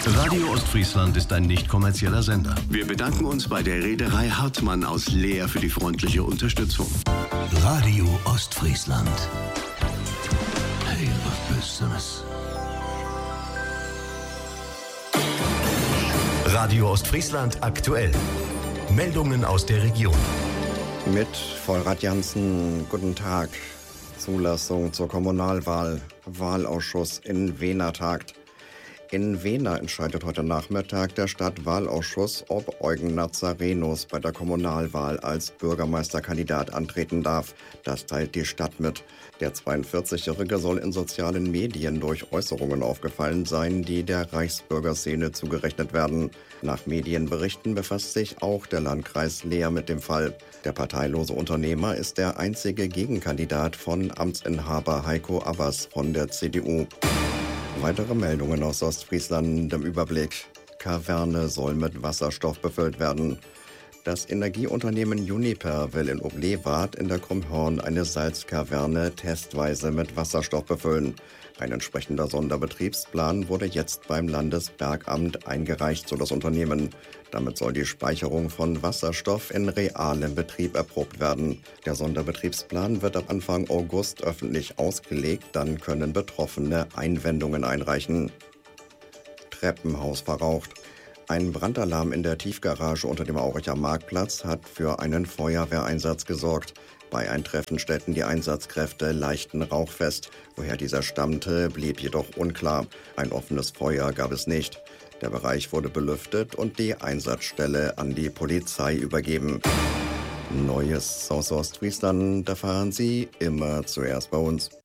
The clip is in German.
Radio Ostfriesland ist ein nicht kommerzieller Sender. Wir bedanken uns bei der Reederei Hartmann aus Leer für die freundliche Unterstützung. Radio Ostfriesland. Hey, was Besseres. Radio Ostfriesland aktuell. Meldungen aus der Region. Mit Vollrad Jansen, guten Tag. Zulassung zur Kommunalwahl. Wahlausschuss in Wehner tagt. In Wehner entscheidet heute Nachmittag der Stadtwahlausschuss, ob Eugen Nazarenus bei der Kommunalwahl als Bürgermeisterkandidat antreten darf. Das teilt die Stadt mit. Der 42-Jährige soll in sozialen Medien durch Äußerungen aufgefallen sein, die der Reichsbürgerszene zugerechnet werden. Nach Medienberichten befasst sich auch der Landkreis Leer mit dem Fall. Der parteilose Unternehmer ist der einzige Gegenkandidat von Amtsinhaber Heiko Abbas von der CDU. Weitere Meldungen aus Ostfriesland im Überblick. Kaverne soll mit Wasserstoff befüllt werden. Das Energieunternehmen Uniper will in Oblewart in der Krummhorn eine Salzkaverne testweise mit Wasserstoff befüllen. Ein entsprechender Sonderbetriebsplan wurde jetzt beim Landesbergamt eingereicht, so das Unternehmen. Damit soll die Speicherung von Wasserstoff in realem Betrieb erprobt werden. Der Sonderbetriebsplan wird ab Anfang August öffentlich ausgelegt, dann können Betroffene Einwendungen einreichen. Treppenhaus verraucht. Ein Brandalarm in der Tiefgarage unter dem Auricher Marktplatz hat für einen Feuerwehreinsatz gesorgt. Bei Eintreffen stellten die Einsatzkräfte leichten Rauch fest. Woher dieser stammte, blieb jedoch unklar. Ein offenes Feuer gab es nicht. Der Bereich wurde belüftet und die Einsatzstelle an die Polizei übergeben. Neues aus Ostfriesland erfahren Sie immer zuerst bei uns.